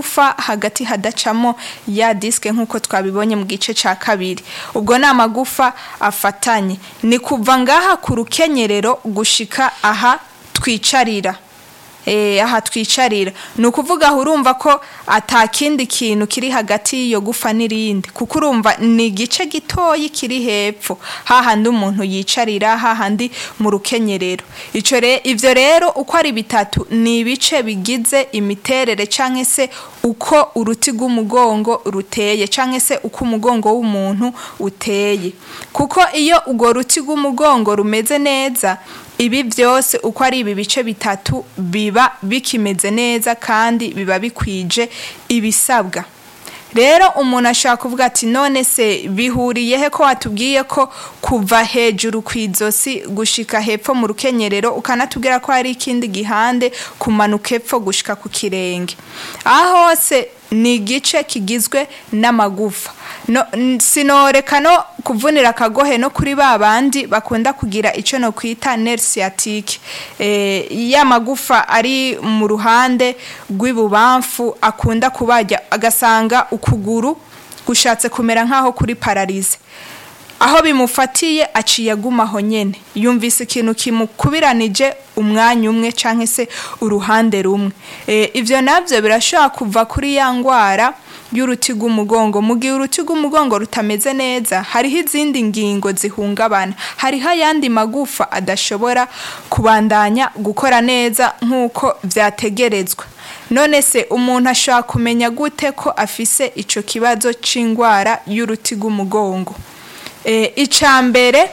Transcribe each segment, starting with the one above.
magufa hagati hadacamo ya diske nk'uko twabibonye mu gice ca kabiri. Ubwo ni amagufa afatanye, ni kuva ngaha ku rukenyerero gushika aha twicarira. Aha twicarira ni ukuvuga urumva ko atakindi kintu kiri hagati y'iyo gufa n'irindi, kuko urumva ni igice gitoyi kiri hepfo hahandi umuntu yicarira, hahandi mu rukenyerero. Ivyo rero uko ari bitatu ni ibice bigize imiterere canke se uko uruti rw'umugongo ruteye canke se uko umugongo w'umuntu uteye, kuko iyo urwo ruti rw'umugongo rumeze neza, ibi byose uko ari ibi bice bitatu biba bikimeze neza kandi biba bikwije ibisabwa. Rero umuntu ashaka kuvuga ati none se bihuriye he ko watubwiye ko kuva hejuru kwizosi gushika hepfo mu rukenyerero, ukanatubwira ko hari ikindi gihande kumanuka hepfo gushika ku kirenge. Aho hose ni igice kigizwe n'amagufa. Sinoreka no kuvunira akagohe no kuri babandi bakunda kugira ico no kwita nerf sciatique, ya magufa ari mu ruhande rw'ibubamfu akunda kubajya agasanga ukuguru gushatse kumera nkaho kuri paralize, aho bimufatiye aciye agumaho nyene, yumvise ikintu kimukubiranije umwanya umwe canke se uruhande rumwe. Ivyo navyo birashobora kuva kuri ya ngwara y'uruti rw'umugongo. Mu gihe uruti rw'umugongo rutameze neza, hariho izindi ngingo zihungabana, hariho ayandi magufa adashobora kubandanya gukora neza nk'uko vyategerezwa. None se umuntu ashobora kumenya gute ko afise ico kibazo c'ingwara y'uruti rw'umugongo? Icambere,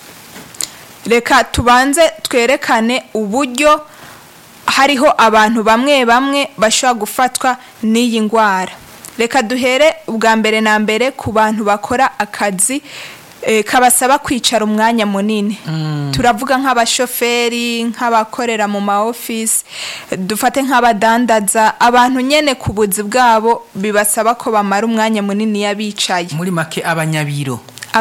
reka tubanze twerekane uburyo hariho abantu bamwe bamwe bashobora gufatwa n'iyi ngwara. Reka duhere ubwa mbere na mbere ku bantu bakora akazi kabasaba kwicara umwanya munini. Turavuga nk'abashoferi, nk'abakorera mu ma office, dufate nk'abadandaza, abantu nyene ku buzi bwabo bibasaba ko bamara umwanya munini yabicaye. Muri make abanyabiro.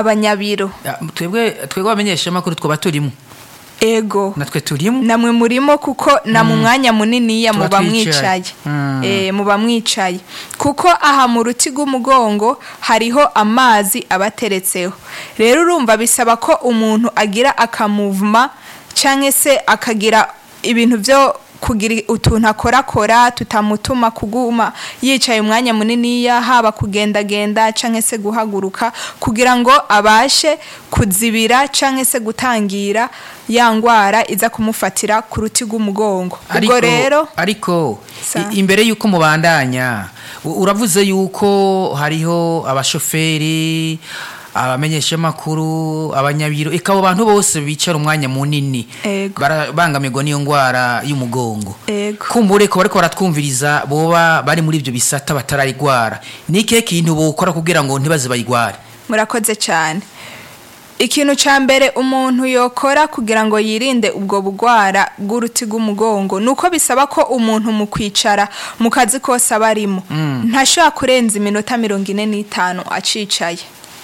Twebwe bamenyesha makuru twaba turimo. Ego. Natwe turimo. Namwe murimo kuko na mu mwanya munini ya muba mwicaye. Muba mwicaye. Kuko aha mu ruti rw'umugongo hariho amazi abateretseho. Rero urumva bisaba ko umuntu agira akamuvuma canke se akagira ibintu byo kugira utuntu akorakora tutamutuma kuguma yicaye umwanya munini ya haba kugendagenda canke se guhaguruka, kugira ngo abashe kuzibira canke se gutangira ya ngwara iza kumufatira ku ruti rw'umugongo. Ubwo rero ariko imbere yuko mubandanya uravuze yuko hariho abashoferi, abamenyesha makuru, abanyabiro, eka abo bantu bose bicara umwanya munini barabangamirwa n'iyo ngwara y'umugongo. Kumbure ko bariko baratwumviriza boba bari muri ivyo bisata batarayigwara, niki kintu bokora kugira ngo ntibaze bayigware? Murakoze cyane. Ikintu ca mbere umuntu yokora kugira ngo yirinde ubwo bugwara bw'uruti rw'umugongo nuko bisaba ko umuntu mu kwicara mu kazi kose abarimo ntashobora kurenza iminota 45 acicaye.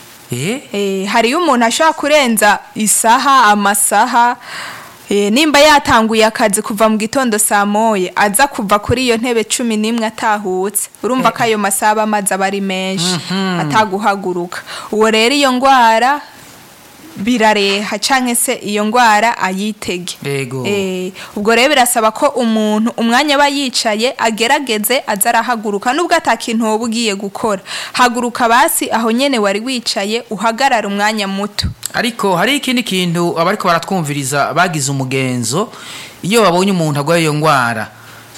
Hariyo umuntu ashobora kurenza isaha, amasaha, nimba yatanguye akazi kuva mu gitondo saa moye aza kuva kuri iyo ntebe 11 atahutse, urumva ko ayo masaha amaze abari menshi ataguhaguruka. Uwo rero iyo ngwara birareha canke se iyo ngwara ayitege. Ubwo rero birasaba ko umuntu umwanya aba yicaye agerageze azarahaguruka, nubwo atakintu wowe ugiye gukora, haguruka basi aho nyene wari wicaye uhagarara umwanya muto. Ariko hari ikindi kintu abariko baratwumviriza bagize umugenzo, iyo babonye umuntu agwaye iyo ngwara,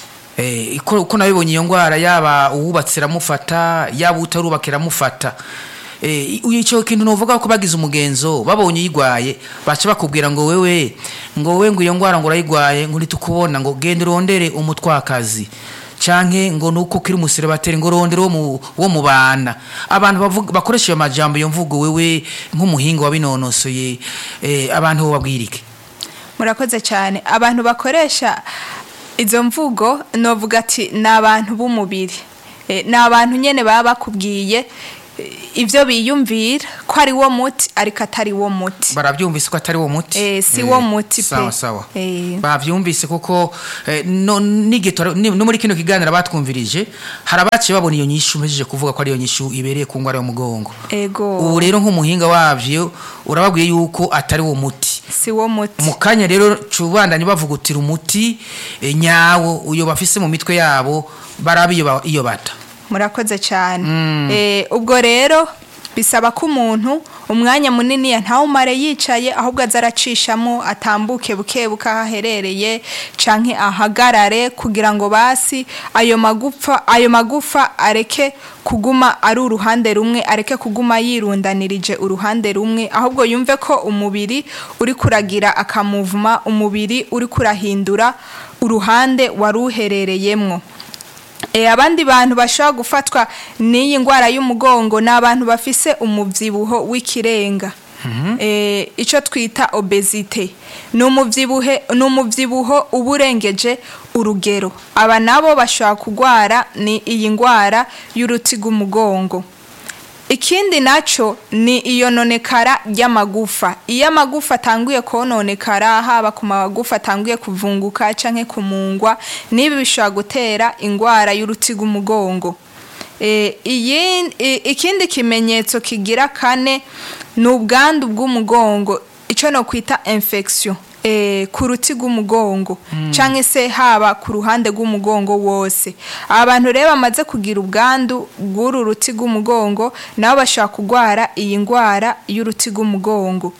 uko nabibonye iyo ngwara yaba uwubatse ramufata yaba utarubakira mufata, ico kintu novuga ko bagize umugenzo babonye yigwaye baca bakubwira ngo wewe ngo iyo ngwara ngo urayigwaye ngo nitukubona ngo genda urondere umutwakazi canke ngo nuko kiri umusiribateri ngo rondere wo mu bana. Abantu bakoresha amajambo yo mvugo wewe nk'umuhinga wabinonosoye, abantu bo babwirike? Murakoze cyane. Abantu bakoresha izo mvugo novuga ati n'abantu b'umubiri, n'abantu nyene baba bakubwiye ivyo biyumvira ko ari wo muti ariko atari wo muti. baravyumvise ko atari wo muti Si wo muti pe. sawa sawa bavyumvise kuko no muri kino kiganiro batwumvirije harabaciye babona iyo nyishu mpejeje kuvuga ko ari iyo nyishu ibereye ku ngwara yo mugongo. Ego. ubu rero nk'umuhinga wavyo urababwiye yuko atari wo muti. Si wo muti. mu kanya rero cubandanye bavugutira umuti nyawo uyo bafise mu mitwe yabo barabiyo iyo bata. Murakoze cyane. Ubwo rero bisaba ko umuntu umwanya munini ntawumare yicaye ahubwo azaracishamo atambuke bukebuka haherereye canke ahagarare kugira ngo basi ayo magufa areke kuguma ari uruhande rumwe, areke kuguma yirundanirije uruhande rumwe, ahubwo yumve ko umubiri uri kuragira akamuvuma, umubiri uri kurahindura uruhande waruherereyemwo. Abandi bantu bashobora gufatwa n'iyi ngwara y'umugongo ni abantu bafise umuvyibuho w'ikirenga. Ico twita obesite ni umuvyibuho uburengeje urugero. Aba nabo bashobora kugwara ni iyi ngwara y'uruti rw'umugongo. Ikindi naco ni iyononekara ry'amagufa. Iyo amagufa atanguye kononekara, haba ku magufa atanguye kuvunguka canke kumungwa, nibi bishobora gutera ingwara y'uruti rw'umugongo. Ikindi kimenyetso kigira kane ni ubwandu bw'umugongo, ico no kwita infection ku ruti rw'umugongo canke se haba ku ruhande rw'umugongo wose. Abantu rero bamaze kugira ubwandu bw'uru ruti rw'umugongo nabo bashaka kugwara iyi ngwara y'uruti rw'umugongo.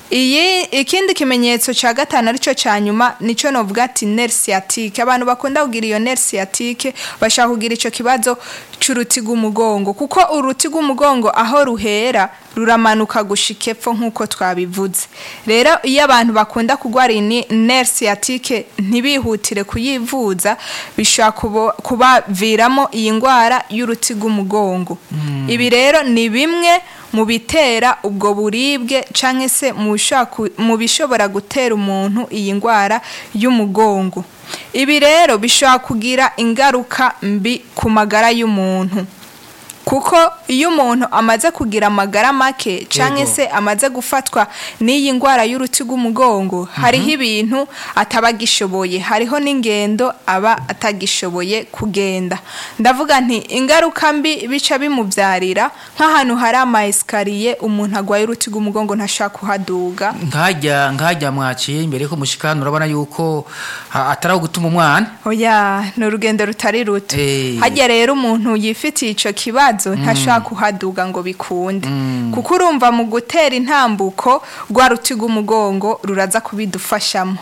Ikindi kimenyetso ca gatanu arico ca nyuma nico novuga ati nerf sciatique. Abantu bakunda kugira iyo nerf sciatique bashaka kugira ico kibazo c'uruti rw'umugongo kuko uruti rw'umugongo aho ruhera ruramanuka gushika epfo nk'uko twabivuze. Rero iyo abantu bakunda kugwara iyi nerf sciatique ntibihutire kuyivuza, bishobora kubaviramo iyi ngwara y'uruti rw'umugongo. Ibi rero ni bimwe mu bitera ubwo buribwe canke se mu bishobora gutera umuntu iyi ngwara y'umugongo. Ibi rero bishobora kugira ingaruka mbi ku magara y'umuntu kuko iyo umuntu amaze kugira amagara make canke se amaze gufatwa n'iyi ngwara y'uruti rw'umugongo, hariho ibintu atabagishoboye, hariho n'ingendo aba atagishoboye kugenda. Ndavuga nti ingaruka mbi bica bimuvyarira nk'ahantu hari ama escalier, umuntu agwaye uruti rw'umugongo ntashaka kuhaduga. nkajya mwaciye imbere ko mushikana urabona yuko ataraho gutuma umwana. Oya, no rugendo rutari ruto. Hajya rero umuntu yifitiye ico kibazo ntashaka kuhaduga ngo bikunde kuko urumva mu gutera intambuko rwa ruti rw'umugongo ruraza kubidufashamo.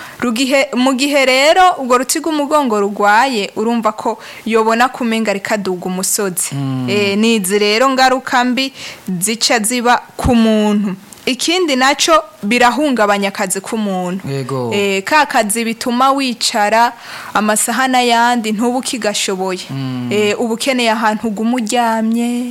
Mu gihe rero ubwo ruti rw'umugongo rugwaye urumva ko yobona kumenga rikaduga umusozi. Nizi rero ngaruka mbi zica ziba ku muntu. Ikindi naco birahungabanya akazi k'umuntu. Ka kazi bituma wicara amasaha n'ayandi ntubu kigashoboye. Ubukeneye ahantu ugumuryamye,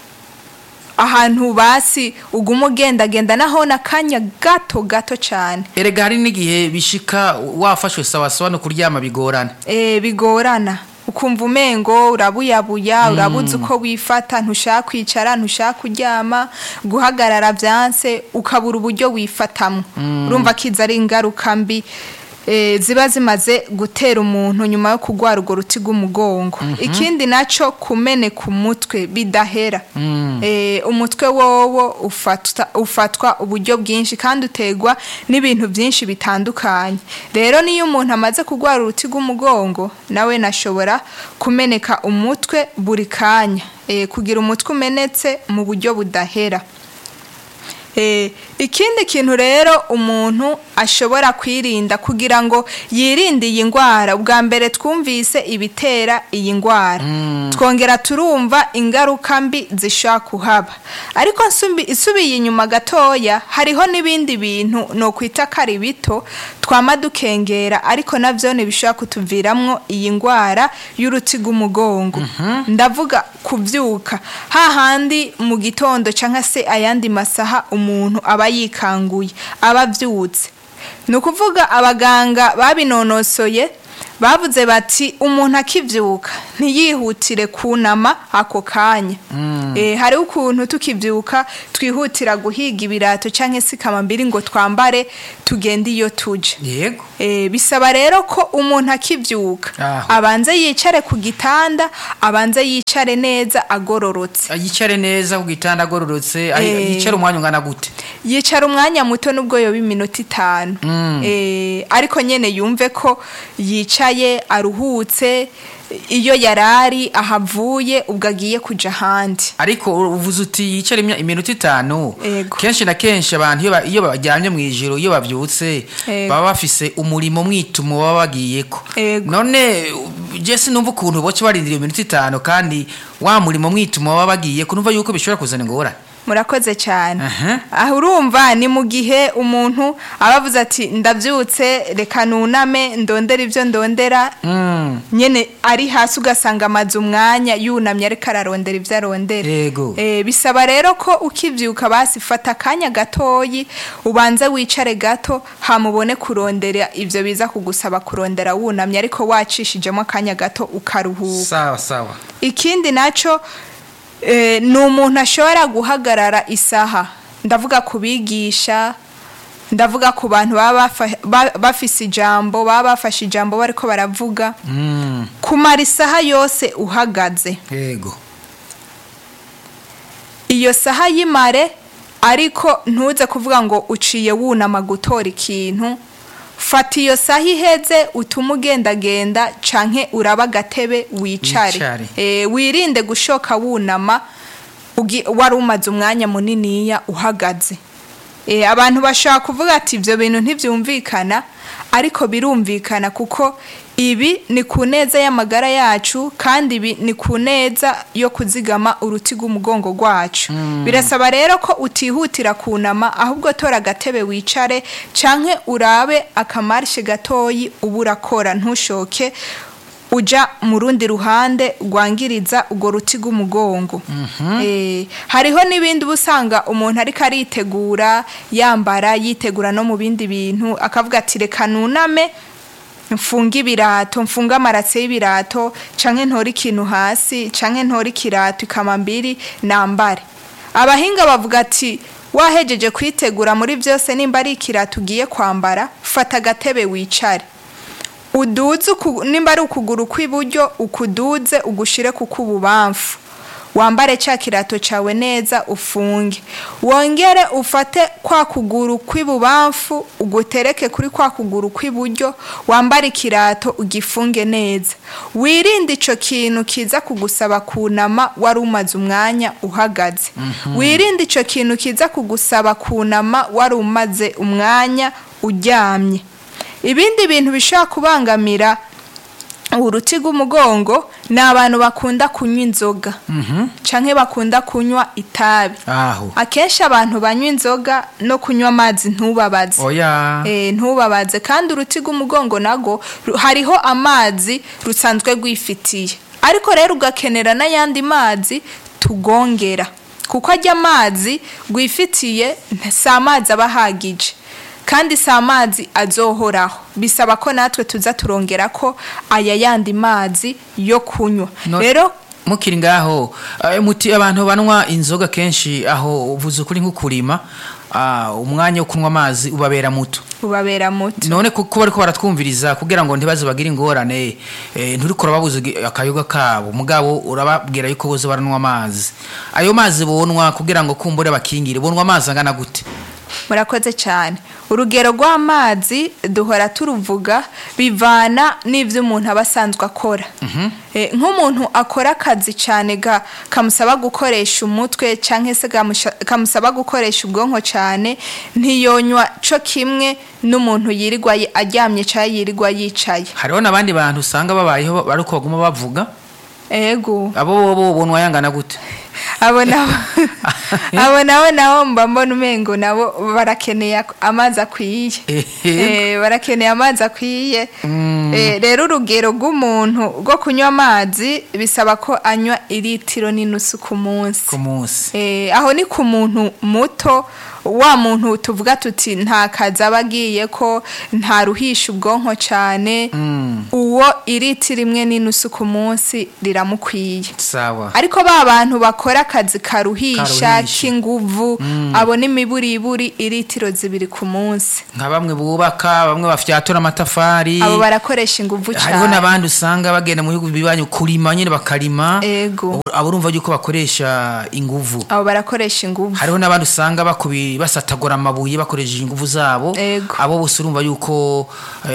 ahantu basi ugumugendagenda naho nakanya gato cyane. Erega hari n'igihe bishika wafashwe sawa no kuryama bigorana. Bigorana. Ukumva umengo urabuyabuya, urabuze uko wifata, ntushaka kwicara, ntushaka kuryama, guhagarara vyanse, ukabura uburyo wifatamo. Urumva kiza ari ingaruka mbi ziba zimaze gutera umuntu nyuma yo kugwara urwo ruti rw'umugongo. Ikindi naco kumeneka umutwe bidahera. Umutwe wowo ufatwa uburyo bwinshi kandi utegwa n'ibintu byinshi bitandukanye. Rero niyo umuntu amaze kugwara uruti rw'umugongo nawe nashobora kumeneka umutwe buri kanya. Kugira umutwe umenetse mu buryo budahera. Ikindi kintu rero umuntu ashobora kwirinda kugira ngo yirinde iyi ngwara, ubwa mbere twumvise ibitera iyi ngwara, twongera turumva ingaruka mbi zishobora kuhaba. Ariko isubiye inyuma gatoya hariho n'ibindi bintu no kwita kari bito twama dukengera ariko navyo bishobora kutuviramwo iyi ngwara y'uruti rw'umugongo. Ndavuga kuvyuka hahandi mu gitondo canke se ayandi masaha umuntu aba yikanguye, aba vyutse. Nukuvuga abaganga babinonosoye bavuze bati umuntu akivyuka ntiyihutire kunama ako kanya. Hari ukuntu tukivyuka twihutira guhiga ibirato canke se kamambiri ngo twambare tugende iyo tuje. Yego. Bisaba rero ko umuntu akivyuka abanze yicare ku gitanda, abanze yicare neza agororotse. Yicare neza ku gitanda agororotse, yicare umwanya ungana gute? Yicara umwanya muto nubwo yoba iminota 5. Ariko nyene yumve ko yicaye aruhutse, iyo yarari ahavuye ubwo agiye kuja handi. Ariko uvuze uti yicare iminota 5. Ego. Kenshi na kenshi abantu iyo baryamye mu ijoro, iyo bavyutse baba bafise umurimo mwitumo baba bagiyeko. None Jesse numva ukuntu boce barindira iminota 5 kandi wa murimo mwitumo baba bagiyeko, numva yuko bishobora kuzana ingorane. Murakoze cyane. Aho urumva ni mu gihe umuntu abavuze ati ndavyutse reka nuname ndondera ivyo ndondera, nyene ari hasi ugasanga amaze umwanya yunamye ariko ararondera ivyo arondera. Yego. Bisaba rero ko ukivyuka basifata akanya gatoyi ubanze wicare gato hamubone kurondera ivyo biza kugusaba kurondera wunamye ariko wacishijemo akanya gato ukaruhuka. Sawa sawa. Ikindi naco ni umuntu ashobora guhagarara isaha, ndavuga kubigisha, ndavuga ku bantu baba bafise ijambo, baba bafashe ijambo bariko baravuga, kumara isaha yose uhagaze. Yego. Iyo saha yimare, ariko ntuze kuvuga ngo uciye wunama gutora ikintu. Fata iyo saha iheze utuma ugendagenda canke uraba gatebe wicare. Wirinde gushoka wunama wari umaze umwanya muniniya uhagaze. Abantu bashaka kuvuga ati ivyo bintu ntivyumvikana, ariko birumvikana kuko ibi ni kuneza y'amagara yacu kandi ibi ni kuneza yo kuzigama uruti rw'umugongo rwacu. Birasaba rero ko utihutira kunama, ahubwo tora gatebe wicare canke urabe akamarishe gatoyi uburakora, ntushoke uja mu rundi ruhande rwangiriza ugo ruti rw'umugongo. Hariho n'ibindi busanga umuntu ariko aritegura yambara yitegura no mu bindi bintu akavuga ati reka nuname mfunga ibirato, mfunga amaratse y'ibirato canke ntora ikintu hasi canke ntora ikirato ikamambiri nambare. Abahinga bavuga ati wahejeje kwitegura muri byose, nimba ari ikirato ugiye kwambara fata gatebe wicare, uduze nimba ari ukuguru kw'iburyo ukuduze ugushire ku kububamfu, wambare cha kirato cawe neza ufunge, wongere ufate kwa kuguru kw'ibubamfu ugutereke kuri kwa kuguru kw'iburyo, wambare ikirato ugifunge neza. Wirinde ico kintu kiza kugusaba kunama wari umaze umwanya uhagaze. Wirinde ico kintu kiza kugusaba kunama wari umaze umwanya uryamye. Ibindi bintu bishobora kubangamira uruti rw'umugongo ni abantu bakunda kunywa inzoga canke bakunda kunywa itabi. Akenshi abantu banywa inzoga no kunywa amazi ntubabaze. Ntubabaze kandi uruti rw'umugongo nago hariho amazi rusanzwe rwifitiye, ariko rero ugakenera n'ayandi mazi tugongera, kuko ajya amazi rwifitiye si amazi abahagije kandi si amazi azohoraho. Bisaba ko natwe tuza turongera ko aya yandi mazi yo kunywa. Rero mukiri ngaho muti abantu banwa inzoga kenshi aho uvuze ukuri nk'ukurima, umwanya wo kunywa amazi ubabera muto. None kuko bariko baratwumviriza kugira ngo ntibaze bagire ingorane, nturiko urababuza akayoga kabo, mugabo urababwira yuko boze baranwa amazi. Ayo mazi bonwa kugira ngo kumbure bakingire, bonwa amazi angana gute? Murakoze cyane. Urugero rw'amazi duhora turuvuga bivana n'ivyo umuntu abasanzwe akora. Nk'umuntu akora akazi cyane kamusaba gukoresha umutwe canke se kamusaba gukoresha ubwonko cyane, ntiyonywa co kimwe n'umuntu yirirwa aryamye cyangwa yirirwa yicaye. Hariho n'abandi bantu usanga babayeho bariko baguma bavuga. Ego. Abo bonwa yangana gute? Abo nabo mba mbona umengo nabo barakeneye amazi akwiye. Barakeneye amazi akwiye. Rero urugero rw'umuntu rwo kunywa amazi bisaba ko anywa ilitiro n'inusu ku munsi. Aho ni ku muntu muto, wa muntu tuvuga tuti nta kazi abagiye ko, nta ruhisha ubwonko cyane, uwo iritiro imwe n'inusu ku munsi riramukwiye. sawa Ariko ba bantu bakora akazi karuhisha Karuhisha. k'inguvu abo n'imiburiburi iritiro 2 ku munsi. nka bamwe bubaka bamwe bafyatura amatafari Abo barakoresha inguvu hariho cyane. n'abandi usanga bagenda mu bihugu bibanyu kurima nyine bakarima Ego. abo urumva yuko bakoresha inguvu. Abo barakoresha inguvu. hariho n'abandi usanga basatagura amabuye bakoresheje inguvu zabo. Ego. abo bose urumva yuko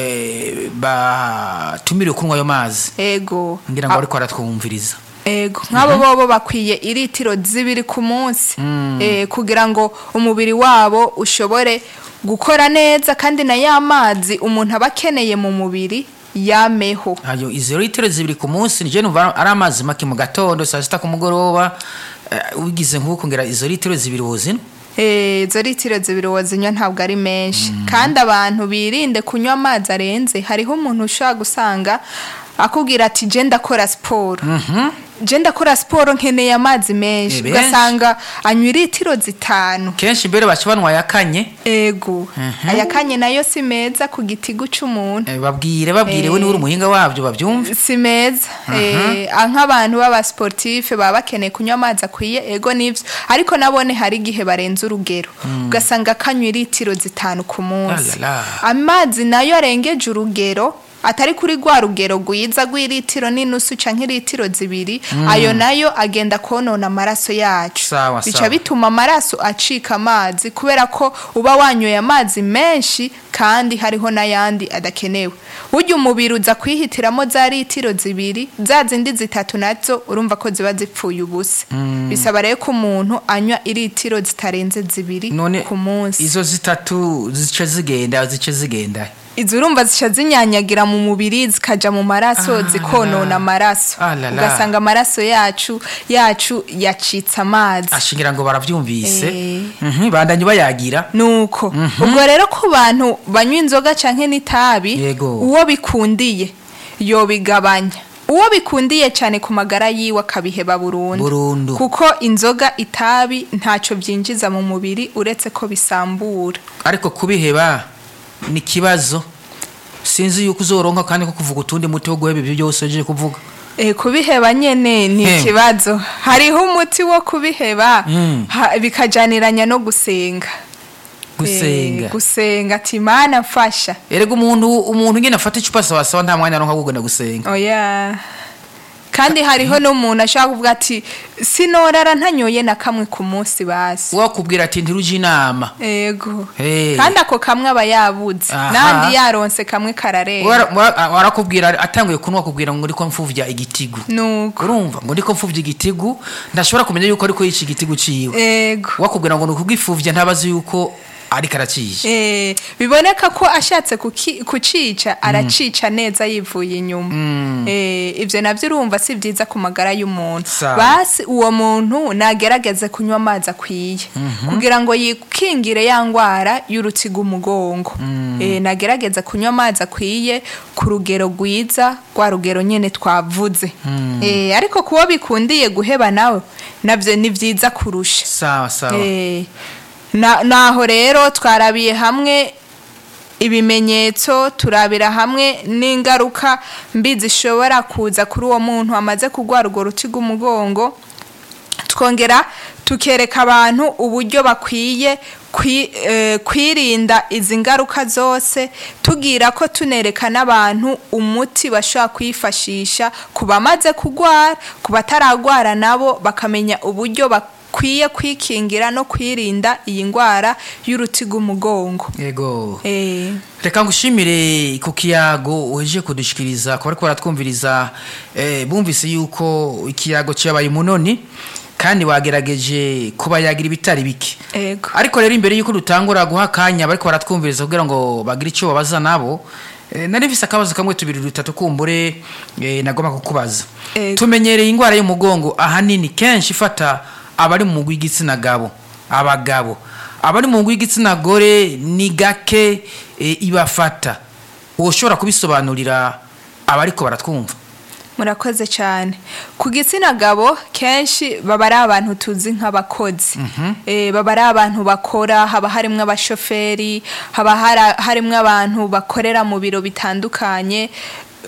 batumiriwe kunywa ayo mazi. Ego. ngira ngo ariko aratwumviriza. Ego, nk'abo bobo bakwiye iritiro 2 ku munsi kugira ngo umubiri wabo ushobore gukora neza kandi na ya mazi umuntu aba akeneye mu mubiri yameho. Ayo izo litiro 2 ku munsi nije numva ari amazi make mu gatondo saa sita ku mugoroba ugize nk'uko ngera izo litiro 2 wozina. Izo litiro 2 wozinywa ntabwo ari menshi kandi abantu birinde kunywa amazi arenze. Hariho umuntu ushobora gusanga akubwira ati je ndakora siporo. Je ndakora siporo nkeneye amazi menshi ugasanga anywa litiro 5 kenshi mbere bakibanwa yakanye. Ego. Ayakanye nayo si meza ku gitigu c'umuntu. babwire we ni uri umuhinga wabyo babyumve. Si meza. Nk'abantu baba sportif baba bakeneye kunywa amazi akwiye ego nivyo ariko nabone hari igihe barenza urugero ugasanga kanywa litiro 5 ku munsi. Amazi nayo arengeje urugero atari kuri gwa rugero gwiza gw'ilitiro n'inusu canke litiro 2 ayo nayo agenda konona amaraso yacu. Bica bituma amaraso acika amazi kubera ko uba wanyoye amazi menshi kandi hariho n'ayandi adakenewe. Burya umubiri uza kwihitiramo za litiro 2 za zindi 3 nazo urumva ko ziba zipfuye ubusa. Bisaba rero ko umuntu anywa ilitiro zitarenze 2 ku munsi. Izo 3 zice zigenda izo urumva zica zinyanyagira mu mubiri zikaja mu maraso zikonona amaraso ugasanga amaraso yacu yacitse amazi. Ashingira ngo baravyumvise. Bandanye bayagira nuko ubwo rero ku bantu banywa inzoga canke n'itabi uwo bikundiye yo bigabanya. Uwo bikundiye cyane ku magara yiwe akabiheba burundu kuko inzoga itabi ntaco byinjiza mu mubiri uretse ko bisambura. Ariko kubiheba ni kibazo sinzi yuko uzoronka kandi ko kuvuga utundi muti wo guheba ibyo byose ugiye kuvuga. Kubiheba nyene ni kibazo. Hariho umuti wo kubiheba bikajaniranya no gusenga. Gusenga ati Mana mfasha. Erega umuntu ngene afata icupa sawa nta mwanya aronka gukunda gusenga. Oya. Kandi hariho n'umuntu ashaka kuvuga ati sinorara ntanyoye na kamwe ku munsi basi. Wakubwira ati ndiruje inama. Ego. Kandi ako kamwe aba yabuze. Nandi yaronse kamwe karareba. Warakubwira atanguye kunwa kubwira ngo ndiko mfuvya igitigu. Nuko. Urumva ngo ndiko mfuvya igitigu ndashobora kumenya yuko ariko yici igitigu ciwe. Ego. Wakubwira ngo nukugifuvya ntabazi yuko ari karacije. Biboneka ko ashatse kucica aracica neza yivuye inyuma. Ivyo navyo urumva si vyiza ku magara y'umuntu. Basi uwo muntu nagerageze kunywa amazi akwiye kugira ngo yikingire ya ngwara y'urutiga umugongo. Nagerageze kunywa amazi akwiye ku rugero gwiza rwa rugero nyene twavuze. Ariko kuwo bikundiye guheba nawe navyo ni vyiza kurusha. Sawa. Naho rero twarabiye hamwe ibimenyetso turabira hamwe n'ingaruka mbi zishobora kuza kuri uwo muntu amaze kugwara urwo rutiga umugongo. Twongera tukereka abantu uburyo bakwiye kwirinda izi ngaruka zose tugira ko tunereka n'abantu umuti bashobora kwifashisha kubamaze kugwara kubataragwara nabo bakamenya uburyo kwiye kwikingira no kwirinda iyi ngwara y'urutiga umugongo. Yego. Reka ngushimire ku kiyago uheje kudushikiriza ko ariko baratwumviriza bumvise yuko ikiyago cyabaye munoni kandi wagerageje kuba yagira ibitari biki. Ariko rero imbere yuko dutangura guhakanya bariko baratwumviriza kugira ngo bagire ico babaza nabo narifise akabazo kamwe 2-3 kumbure nagoma kukubaza. Tumenyereye ingwara y'umugongo ahanini kenshi ifata abari mu mugwi w'igitsina gabo abagabo abari mu mugwi w'igitsina gore ni gake ibafata. Woshobora kubisobanurira abariko baratwumva? Murakoze cyane. Ku gitsina gabo kenshi baba ari abantu tuzi nk'abakozi. Baba ari abantu bakora haba harimwe abashoferi haba harimwe abantu bakorera mu biro bitandukanye.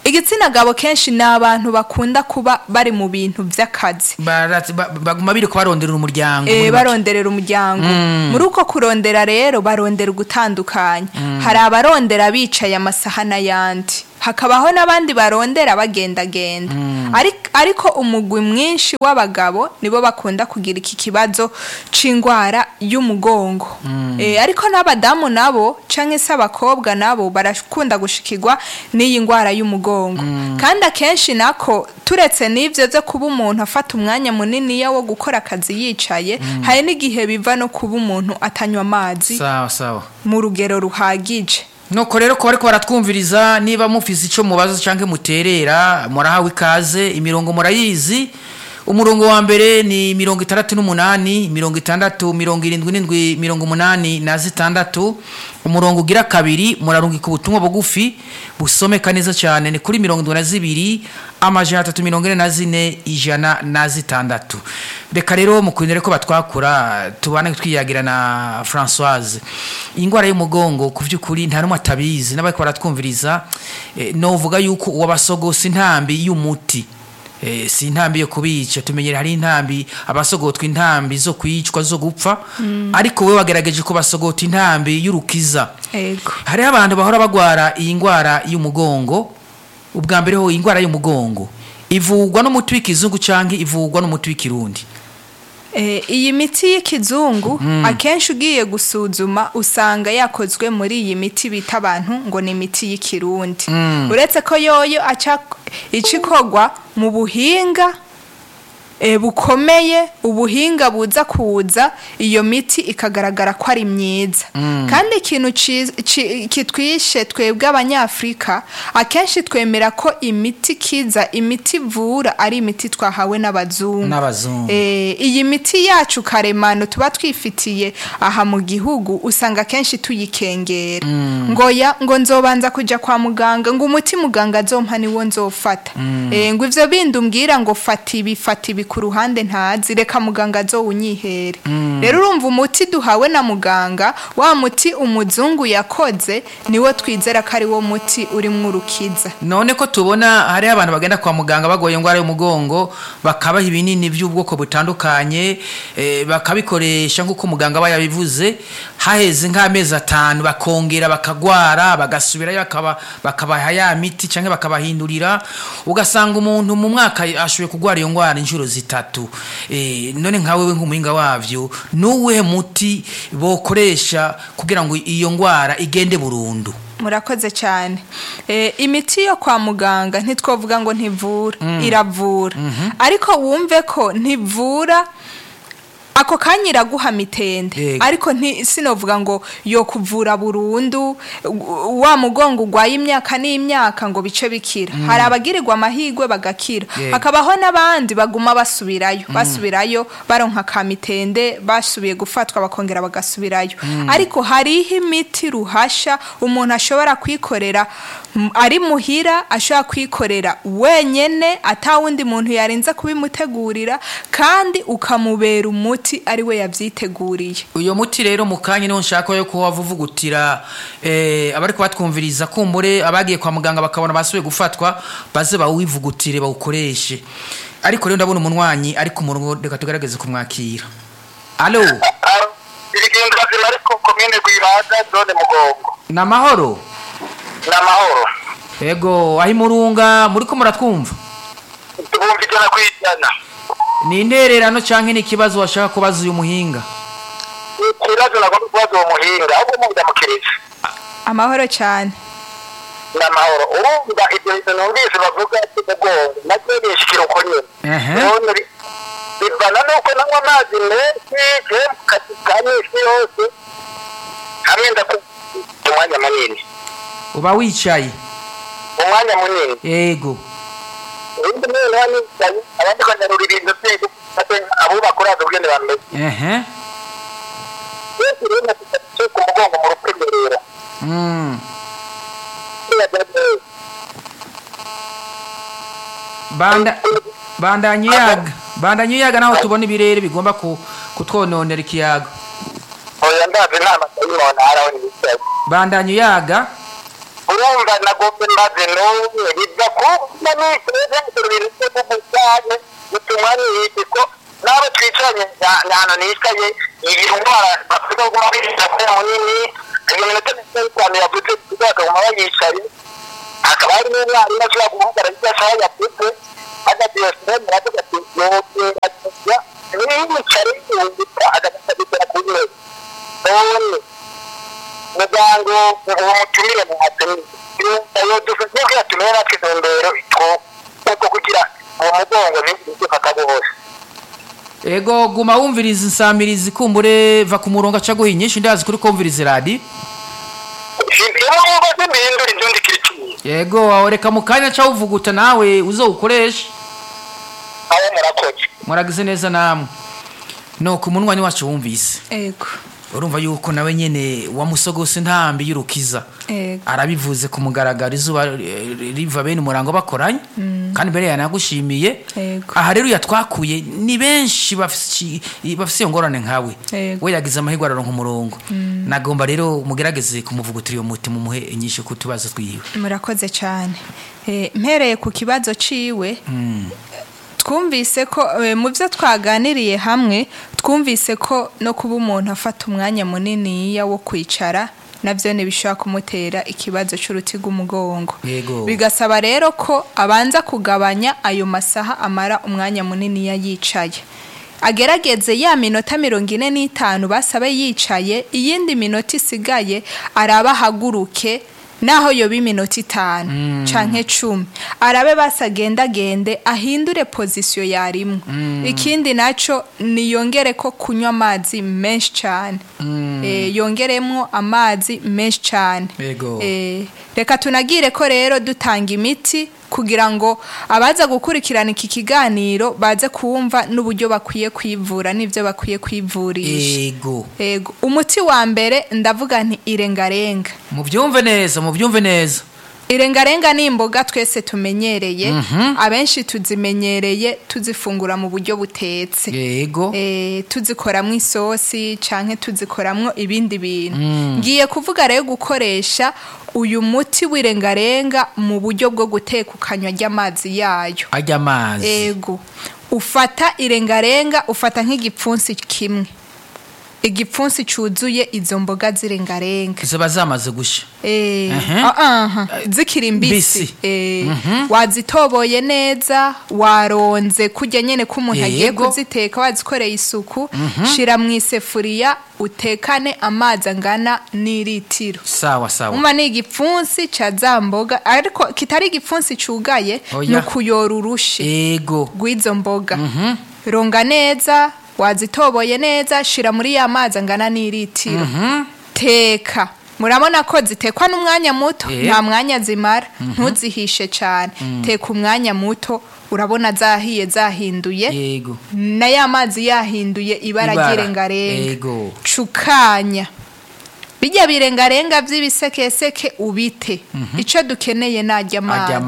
igitsina gabo kenshi ni abantu bakunda kuba bari mu bintu by'akazi baguma biri kubaronderera umuryango baronderera umuryango muri uko kurondera rero barondera ugutandukanya hari abarondera bicaye amasaha n'ayandi hakabaho n'abandi barondera bagendagenda ariko umugwi mwinshi w'abagabo nibo bakunda kugira iki kibazo c'ingwara y'umugongo ariko n'abadamu nabo canke se abakobwa nabo barakunda gushikirwa n'iyi ngwara y'umugongo kandi akenshi nako turetse n'ivyo byo kuba umuntu afata umwanya munini wo gukora akazi yicaye hari n'igihe biva no kuba umuntu atanywa amazi sawa mu rugero ruhagije. Nuko rero ko bariko baratwumviriza niba mufise ico mubazo canke muterera murahawe ikaze imirongo murayizi umurongo wa mbere ni 68 60 umurongo ugira kabiri murarungika ubutumwa bugufi busomeka neza cyane ni kuri 72 amajana 344 106. Reka rero mukundere ko batwakura tubane twiyagira na Françoise ingwara y'umugongo kuvyukuri nta numwe atabizi n'abariko baratwumviriza no vuga yuko uwabasogose intambi y'umuti si intambi yo kubica tumenyera hari intambi abasogotwa intambi zo kwicwa zo gupfa ariko we wagerageje ko basogota intambi y'urukiza hari abantu bahora bagwara iyi ngwara y'umugongo ubwa mbere ho ingwara y'umugongo ivugwa n'umuti w'ikizungu canke ivugwa n'umuti w'ikirundi iyi miti y'ikizungu akenshi ugiye gusuzuma usanga yakozwe muri iyi miti bita abantu ngo ni imiti y'ikirundi uretse ko yoyo icikogwa mu buhinga bukomeye ubuhinga buza kuza iyo miti ikagaragara ko ari myiza kandi ikintu kitwishe twebwe abanyafrika akenshi twemera ko imiti kiza imiti ivura ari imiti twahawe n'abazungu iyi miti yacu karemano tuba twifitiye aha mu gihugu usanga kenshi tuyikengera ngo nzobanza kuja kwa muganga ngo umuti muganga azompa niwo nzofata ngo ivyo bindi umbwira ngo fata ibi ku ruhande ntazi reka muganga azowunyihere rero urumva umuti duhawe na muganga wa muti umuzungu yakoze niwo twizera ko ari wo muti urimwo urukiza. None ko tubona hari abantu bagenda kwa muganga bagoye ingwara y'umugongo bakabaha ibinini by'ubwoko butandukanye bakabikoresha nk'uko muganga aba yabivuze haheze nk'amezi 5 bakongera bakagwara bagasubirayo bakabaha ya miti canke bakabahindurira ugasanga umuntu mu mwaka ashoboye kugwara iyo ngwara inshuro 3 none nkawe we nk'umuhinga wavyo nuwe muti bokoresha kugira ngo iyo ngwara igende burundu? Murakoze cyane. Imiti yo kwa muganga ntitwovuga ngo ntivura iravura ariko wumve ko ntivura ako kanyira guha mitende ariko sinovuga ngo yo kuvura burundu wa mugongo gwaye imyaka n'imyaka ngo bice bikira hari abagirirwa amahigwe bagakira hakabaho n'abandi baguma basubirayo baronka ka mitende basubiye gufatwa bakongera bagasubirayo ariko hari imiti ruhasha umuntu ashobora kwikorera ari muhira ashobora kwikorera wenyene atawundi muntu yarinze kubimutegurira kandi ukamubera umuti ari we yavyiteguriye. Uyo muti rero mukanye no nshaka yo ko wavuvugutira abari ko batwumviriza kumbure abagiye kwa muganga bakabona basubiye gufatwa baze bawivugutire bawukoreshe ariko rero ndabona umunwanyi ari ku murongo reka tugarageze kumwakira. Allo Irigendwa ariko komine Rwibaga zone Mugongo. Na mahoro Ego ahi murunga muri ko muratwumva tubumvikana kwijana ni intererano canke ni kibazo washaka kubaza uyu muhinga? Kibazo nagomba kubaza uwo muhinga ahubwo mubidamukirije. Amahoro cyane n'amahoro urumva ibyo bintu numvise bavuga cy'umugongo nacyo bishikira uko nyene none bivana nuko nanywa amazi menshi kane yose hamwe umwanya munini uba wicaye umwanya munini yego undi none abandi kanyarura ibintu byose abo bakora ubwende bameze rero natse ku mugongo mu rupemerera bandanyuyaga naho tubona ibirere bigomba kutwononera ikiyaga oya ndaze nama y'imona araho ni bicaye bandanyuyaga urumva nagombe maze n'umwe biza kuba n'ikirere ibintu byo gusane bituma niki ko nabo twicaranye n'ahantu nicaye iyi ndwara bafite kuguma birinda ko munini iminota cyane yavuze kuzaguma bayicaye akaba ari n'umwarimu ashobora guhagarara ibyo ashaka yavuze agagiye kumenya ati ati n'imicare y'ubutwa agatabitera ku ntebe none muganga uwo mutumire mu hatani iyo dufite ko yatumira natwe intumbero kuko kugira uwo mugongo n'ifata bose ego guma wumviriza insamirizi kumbure va ku murongo aca guha inyinshi ndazi kuri kumviriza radi ego aho reka mu kanya ca uvuguta nawe uzowukoresha aho murakoze muragize neza namwe no ku munwani wacu wumvise ego urumva yuko nawe nyene wamusogose ntambi y'urukiza arabivuze ku mugaragaro izuba riva bene umurango bakoranye kandi mbere yanagushimiye aha rero yatwakuye ni benshi bafise iyo ngorane nkawe we yagize amahirwe araronka umurongo nagomba rero mugerageze kumuvugutira iyo muti mumuhe inyishu ku tubazo twiwe murakoze cyane mpereye ku kibazo ciwe twumvise ko mu byo twaganiriye hamwe twumvise ko no kuba umuntu afata umwanya munini wo kwicara nabyo ntibishobora kumutera ikibazo cy'uruti rw'umugongo bigasaba rero ko abanza kugabanya ayo masaha amara umwanya munini yicaye agerageze ya minota 45 basabe yicaye iyindi minota isigaye arabahaguruke naho yoba iminota 5 canke 10 arabe basagendagende ahindure pozisiyo yarimwe ikindi naco niyongere ko kunywa amazi menshi cyane yongeremwo amazi menshi cyane reka tunagire ko rero dutanga imiti kugira ngo abaza gukurikirana iki kiganiro baze kumva n'uburyo bakwiye kwivura n'ivyo bakwiye kwivurisha ego umuti wa mbere ndavuga nti irengarenga muvyumve neza irengarenga ni imboga twese tumenyereye abenshi tuzimenyereye tuzifungura mu buryo butetse yego tuzikoramwo isosi canke tuzikoramwo ibindi bintu ngiye kuvuga rero gukoresha uyu muti w'irengarenga mu buryo bwo guteka ukanywa ry'amazi yayo ego ufata irengarenga ufata nk'igipfunsi kimwe igipfunsi cyuzuye izo mboga z'irengarenga ziba zamaze gusha zikiri mbisi wazitoboye neza waronze kujya nyene ko umuntu agiye kuziteka wazikoreye isuku shira mu isefuriya utekane amazi angana n'ilitiro sawa umva ni igipfunsi ca za mboga ariko kitari igipfunsi cugaye no kuyora urushe rw'izo mboga ronga neza wazitoboye neza shira muri ya mazi angana n'ilitiro teka murabona ko zitekwa n'umwanya muto nta mwanya zimara ntuzihishe cyane teka umwanya muto urabona zahiye zahinduye na ya mazi yahinduye ibara ry'irengarenga cukanya bijya birengarenga by'ibisekeseke ubite ico dukeneye najya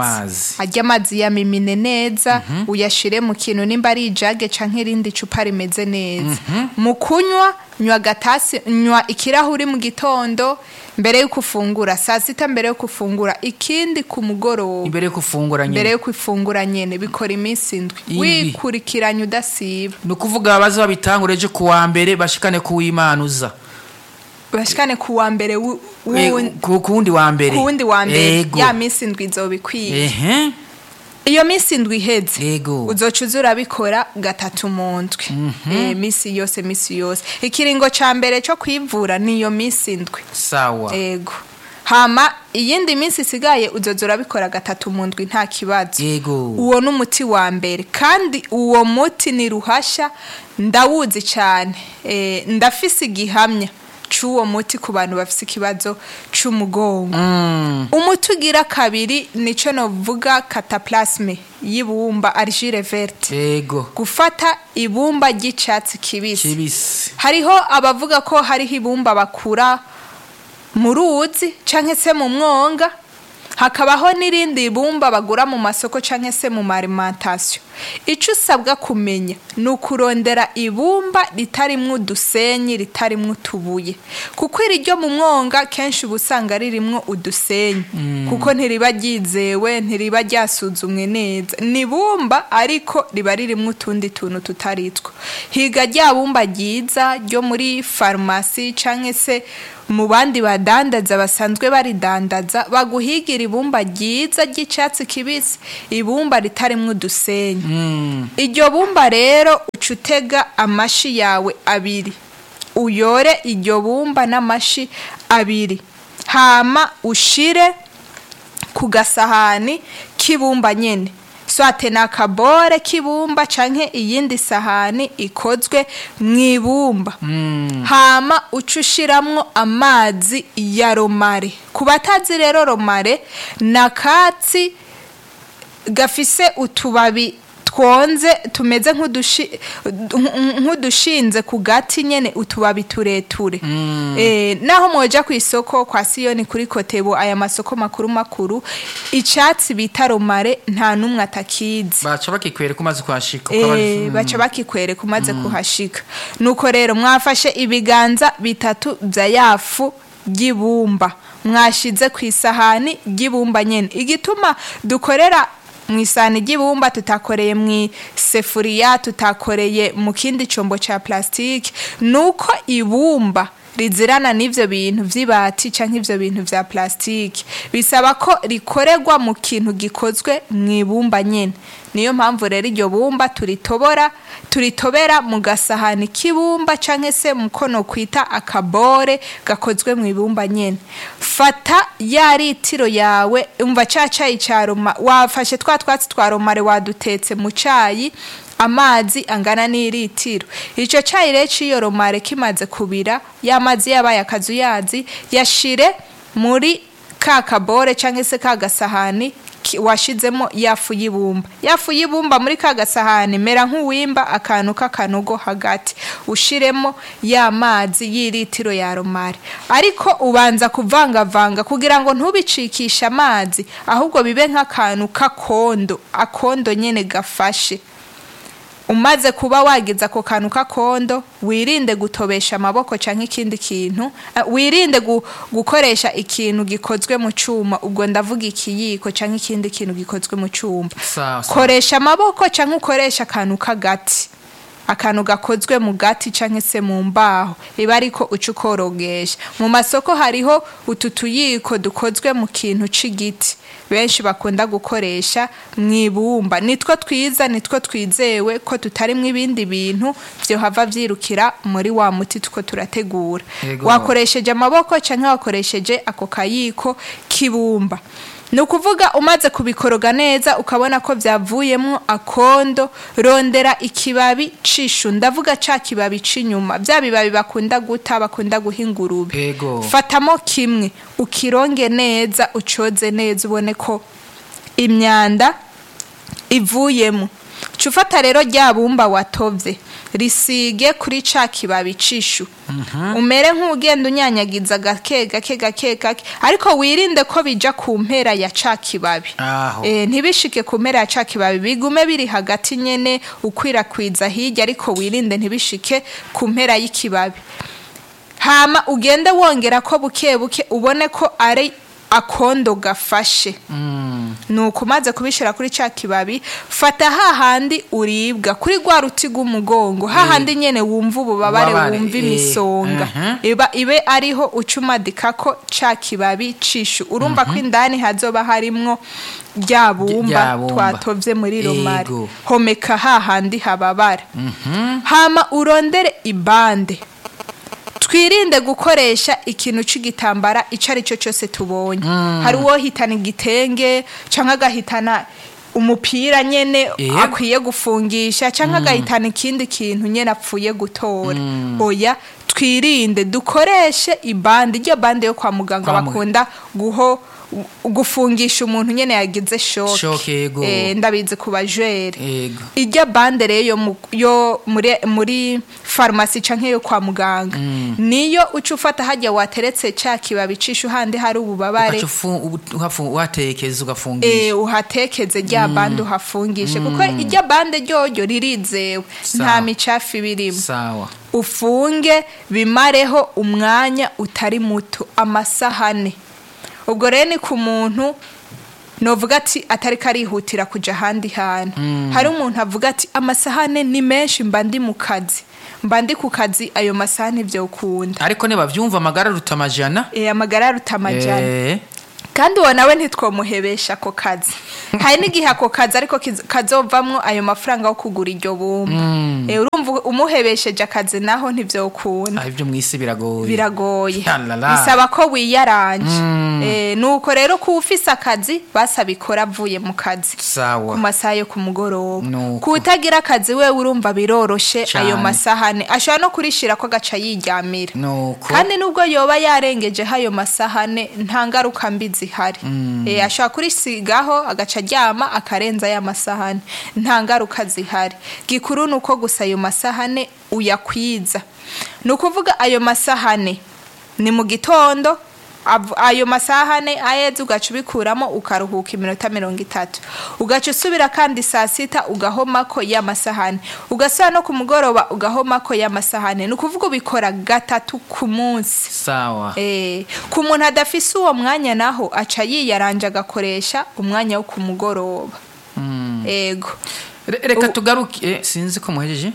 amazi yamimine neza uyashire mu kintu nimba ari ijage canke irindi cupa rimeze neza mu kunywa nywa gatasi nywa ikirahuri mu gitondo mbere yo kufungura saa sita mbere yo kufungura ikindi ku mugoroba mbere yo kufungura nyene bikora iminsi indwi wikurikiranya udasiba no kuvuga abaza babitangureje ku wa mbere bashikane ku wimanuza bashikane ku wa mbere kuwundi wa mbere ya minsi indwi izobikwiye iyo minsi indwi iheze uzoca uza urabikora gatatu mu ndwi minsi yose ikiringo ca mbere cyo kwivura niyo minsi indwi sawa hama iyindi minsi isigaye uzoza urabikora gatatu mu ndwi nta kibazo uwo n'umuti wa mbere kandi uwo muti ni ruhasha ndawuzi cyane ndafise igihamya c'uwo muti ku bantu bafise ikibazo c'umugongo umuti ugira kabiri nico novuga cataplasme y'ibumba argile verte gufata ibumba ry'icatsi kibisi hariho abavuga ko hariho ibumba bakura mu ruzi canke se mu mwonga hakabaho n'irindi ibumba bagura mu masoko canke se mu alimentation. Ico usabwa kumenya ni ukurondera ibumba ritarimwo udusenyi, ritarimwo utubuye, kuko iryo mu mwonga kenshi ubusanga ririmwo udusenyi kuko ntiriba ryizewe, ntiriba ryasuzumwe neza. Ni bumba ariko riba ririmwo utundi tuntu tutaritwo. Higa rya bumba ryiza ryo muri farumasi canke se mu bandi badandaza basanzwe baridandaza, baguhigira ibumba ryiza ry'icatsi kibisi, ibumba ritarimwo udusenyi. Iryo bumba rero uca utega amashi yawe abiri, uyore iryo bumba n'amashi abiri, hama ushire ku gasahani k'ibumba nyene, swate n'akabore k'ibumba canke iyindi sahani ikozwe mw'ibumba. Hama uca ushiramwo amazi ya romare. Ku batazi rero romare n'akatsi gafise utubabi twonze tumeze nk'udushinze ku gati nyene, utubabi tureture. Naho mwoja ku isoko kwa Siyoni kuri Kotebo, aya masoko makuru makuru, icatsi bita romare nta numwe atakizi. Baca bakikwereka umaze kuhashika. Baca bakikwereka umaze kuhashika. Nuko rero mwafashe ibiganza bitatu vya yafu ry'ibumba, mwashize ku isahani ry'ibumba nyene. Igituma dukorera mwisani ry'ibumba tutakoreye mw'isefuriya, tutakoreye mu kindi combo ca plastike, nuko ibumba rizirana n'ivyo bintu vy'ibati canke ivyo bintu vya plastike, bisaba ko rikorerwa mu kintu gikozwe mw'ibumba nyene. Niyo mpamvu rero iryo bumba turitobera mu gasahani k'ibumba canke se mukono kwita akabore gakozwe mw'ibumba nyene. Fata ya litiro yawe, umva ca cayi ca roma, wafashe twa twatsi twa romare wadutetse mu cayi, amazi angana n'ilitiro. Ico cayi rero c'iyo romare kimaze kubira, ya mazi yabaye akazuyazi, yashire muri ka kabore canke se ka gasahani washizemo yafu y'ibumba. Yafu y'ibumba muri ka gasahani mera nk'uwimba akantu k'akanogo hagati, ushiremo ya mazi y'ilitiro ya romare. Ariko ubanza kuvangavanga kugira ngo ntubicikisha amazi, ahubwo bibe nk'akantu k'akondo, akondo nyene gafashe. Umaze kuba wagiza ako kantu k'akondo, wirinde gutobesha amaboko canke ikindi kintu, wirinde gukoresha ikintu gikozwe mu cuma, ubwo ndavuga ikiyiko canke ikindi kintu gikozwe mu cuma. Koresha amaboko canke ukoresha akantu k'agati, akantu gakozwe mu gati canke se mu mbaho, iba ariko uca ukorogesha. Mu masoko hariho utu tuyiko dukozwe mu kintu c'igiti, benshi bakunda gukoresha mw'ibumba. Nitwo twiza, nitwo twizewe ko tutarimwo ibindi bintu vyo hava vyirukira muri wa muti tuko turategura. Wakoresheje amaboko canke wakoresheje ako kayiko k'ibumba. Nukuvuga umaze kubikoroga neza ukabona ko vyavuyemwo akondo, rondera ikibabi cishu, ndavuga ca kibabi c'inyuma, vya bibabi bakunda guta, bakunda guhingurube. Fatamo kimwe, ukironge neza, ucoze neza, ubone ko imyanda ivuyemo. Cufata rero rya bumba watovye, risige kuri ca kibabi cishu. Umere nk'ugenda unyanyagiza gake ariko wirinde ko bija ku mpera ya ca kibabi. Ntibishike ku mpera ya ca kibabi, bigume biri hagati nyene ukwirakwiza hirya, ariko wirinde ntibishike ku mpera y'ikibabi. Hama ugende wongera ko buke buke, ubone ko ari akondo gafashe. Nuko umaze kubishira kuri ca kibabi, fata hahandi uribwa kuri gwa ruti rw'umugongo, hahandi nyene wumva ububabare, wumva imisonga, ibe ariho ucumadikako ca kibabi cishu. Urumva ko indani hazoba harimwo rya bumba twatovye muri romare. Homeka hahandi hababara. Hama urondere ibande. Twirinde gukoresha ikintu c'igitambara icari cyo cyose tubonye. Hari uwo hitana igitenge canke agahitana umupira nyene akwiye gufungisha, canke agahitana ikindi kintu nyene apfuye gutora. Oya, twirinde dukoreshe ibande. Iryo bande yo kwa muganga bakunda gufungisha umuntu nyene yagize shoke Shoke, yego. ndabizi ku bajwere Yego. ijya bande rero yo muri farumasi canke yo kwa muganga niyo uca ufata hajya wateretse ca kibabi cisha handi hari ububabare watekeza ugafungisha uhatekeze rya bande uhafungishe kuko ijya bande ryoryo ririzewe nta micafu birimo sawa ufunge bimareho umwanya utari muto amasahane ubwo rero ni ku muntu novuga ati atari karihutira kuja ahandi hantu hari umuntu avuga ati amasahane ni menshi mba ndi mu kazi mba ndi ku kazi ayo masahane vyokunda ariko ne bavyumva amagara rutamajana amagara rutamajana kandi uwo nawe ntitwomuhebesha ako kazi hari n'igihe ako kazi ariko kazovamwo ayo mafaranga yo kugura iryo bumba urumva umuhebesheje akazi naho ntivyokunda ibyo mwisi biragoye bisaba ko wiyaranje nuko rero ko ufise akazi basabikora avuye mu kazi sawa ku masaha yo ku mugoroba kutagira akazi we urumva biroroshe ayo masahane ashobora no kurishira ko gaca yiryamira kandi nubwo yoba yarengeje ayo masahane nta ngaruka mbi zihari ashobora kurisigaho agaca aryama akarenza ya masahane nta ngaruka zihari gikuru nuko gusa ayo masahane uyakwiza nukuvuga ayo masahane ni mu gitondo ayo masahane aheze ugaca ubikuramo ukaruhuka iminota 30 ugaca usubira kandi saa sita ugahomako ya masahane ugasubira no ku mugoroba ugahomako ya masahane ni ukuvuga ubikora 3 ku munsi sawa ku muntu adafise uwo mwanya naho aca yiyaranje agakoresha umwanya wo ku mugoroba ego reka tugaruke sinzi ko muhejeje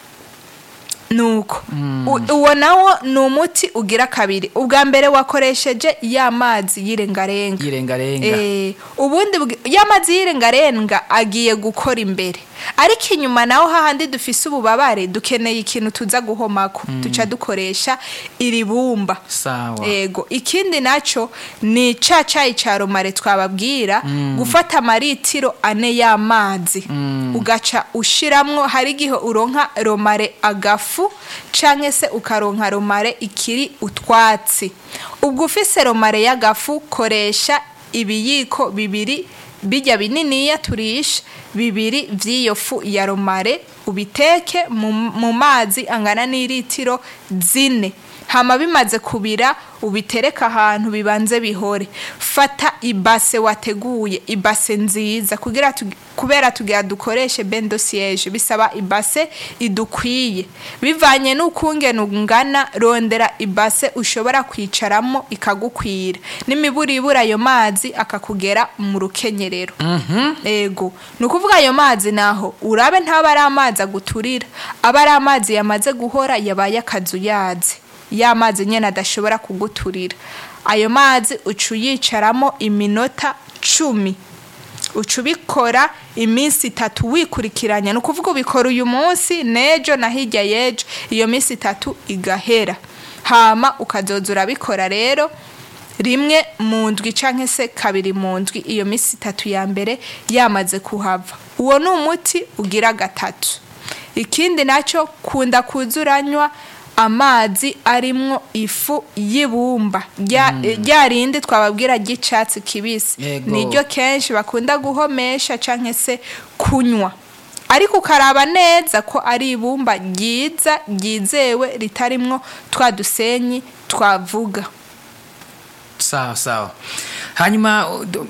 nuko uwo nawo ni umuti ugira kabiri ubwa mbere wakoresheje y'amazi y'irengarenga ubundi y'amazi y'irengarenga agiye gukora imbere ariko inyuma naho hahandi dufise ububabare dukeneye ikintu tuza guhomako duca dukoresha iri bumba sawa ego ikindi naco ni cacayi ca romare twababwira gufata amaritiro 4 y'amazi ugaca ushiramwo hari igihe uronka romare agafu canke se ukaronka romare ikiri utwatsi ubwo ufise romare y'agafu koresha ibiyiko bibiri bijya bininiya turisha bibiri vy'iyo fu ya romare ubiteke mu mazi angana n'ilitiro 4 hama bimaze kubira ubitereka ahantu bibanze bihore fata ibase wateguye ibase nziza kubera tugira dukoreshe bendo siege bisaba ibase idukwiye bivanye n'ukungene ungana rondera ibase ushobora kwicaramo ikagukwira n'imiburibura ayo mazi akakugera mu rukenyerero ego nukuvuga ayo mazi naho urabe ntaba ari amazi aguturira aba ari amazi yamaze guhora yabaye akazuyazi ya mazi nyene adashobora kuguturira ayo mazi ucuyicaramo iminota 10 ucubikora iminsi 3 wikurikiranya nukuvuga ubikora uyu munsi nejo na hirya yejo iyo minsi 3 igahera hama ukazoza urabikora rero rimwe mu ndwi canke se kabiri mu ndwi iyo minsi 3 ya mbere yamaze kuhava uwo ni umuti ugira 3 ikindi naco kunda kuzuranywa amazi arimwo ifu y'ibumba ryarinde twababwira ry'icatsi kibisi niryo kenshi bakunda guhomesha canke se kunywa ariko ukaraba neza ko ari ibumba ryiza ryizewe ritarimwo twa dusenyi twavuga sawa hanyuma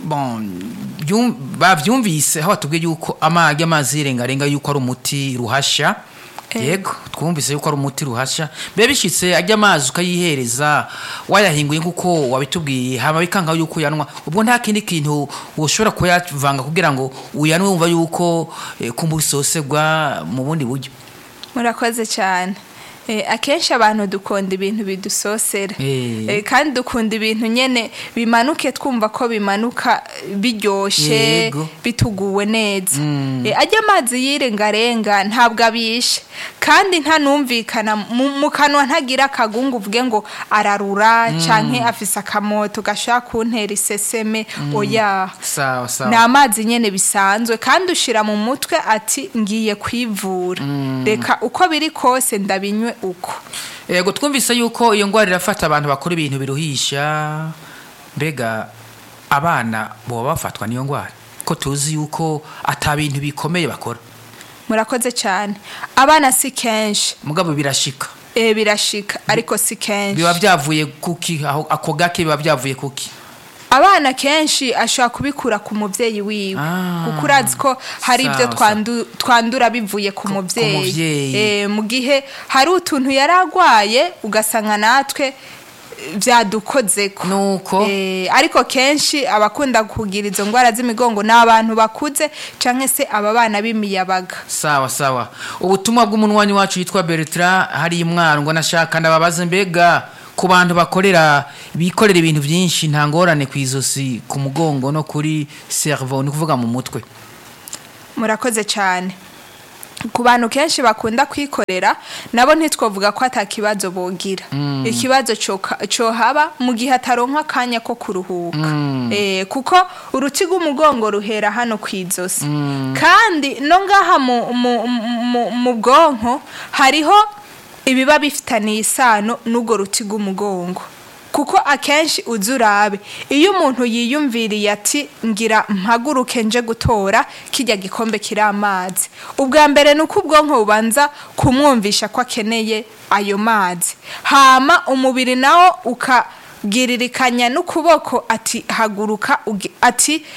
bavyumvise aho batubwiye yuko amazi y'irengarenga yuko ari umuti ruhasha yego twumvise yuko ari umuti ruhasha be bishitse ajya amazi ukayihereza wayahinguye nkuko wabitubwiye hama bikanga yuko yanwa ubwo nta kindi kintu woshobora kuyavanga kugira ngo uyanwe wumva yuko kumbusosegwa mu bundi buryo murakoze cyane akenshi abantu dukunda ibintu bidusosera kandi dukunda ibintu nyene bimanuke twumva ko bimanuka biryoshe bituguwe neza ajya amazi y'irengarenga ntabwo abishe kandi ntanumvikana mu kanwa ntagira akagungu uvuge ngo ararura canke afise akamoto gashaka kuntera iseseme oya sawa ni amazi nyene bisanzwe kandi ushira mu mutwe ati ngiye kwivura reka uko biri kose ndabinywe uko yego twumvise yuko iyo ngwara irafata abantu bakora ibintu biruhisha mbega abana boba bafatwa niyo ngwara ko tuzi yuko ata bintu bikomeye bakora? Murakoze cyane. Abana si kenshi mugabo birashika. Birashika ariko si kenshi. Biba byavuye kuki aho ako gake biba byavuye kuki? Abana kenshi ashobora kubikura ku muvyeyi wiwe kuko urazi ko hari ibyo twandura bivuye ku muvyeyi. Mu gihe hari utuntu yaragwaye ugasanga natwe vyadukozeko nuko ariko kenshi abakunda kugira izo ngwara z'imigongo n'abantu bakuze canke se aba bana b'imiyabaga. Sawa ubutumwa bw'umunwanyi wacu yitwa Bertrand hari imwaro ngo nashaka ndababaze mbega ku bantu bikorera ibintu byinshi nta ngorane kwizosi ku mugongo no kuri cerveau ni kuvuga mu mutwe? Murakoze cyane. Ku bantu kenshi bakunda kwikorera nabo ntitwovuga ko atakibazo bogira. Ikibazo cyo haba mu gihe ataronka kanya ko kuruhuka. Kuko uruti rw'umugongo ruhera hano kwizosi. Kandi no ngaha mu bwonko hariho ibiba bifitaniye isano n'ugo ruti rw'umugongo. Kuko akenshi uzurabe iyo umuntu yiyumviriye ati ngira mpaguruke nje gutora kijya gikombe kiri amazi, ubwa mbere nuko ubwonko bubanza kumwumvisha ko akeneye ayo mazi, hama umubiri nawo ukagiririkanya n'ukuboko ati haguruka ati